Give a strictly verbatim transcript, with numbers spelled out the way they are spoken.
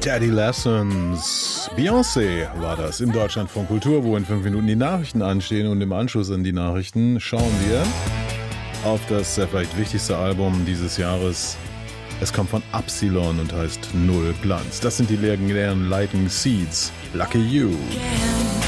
Daddy Lessons. Beyoncé war das im Deutschlandfunk Kultur, wo in fünf Minuten die Nachrichten anstehen. Und im Anschluss an die Nachrichten schauen wir auf das äh, vielleicht wichtigste Album dieses Jahres. Es kommt von Upsilon und heißt Null Glanz. Das sind die legendären Lightning Seeds. Lucky You.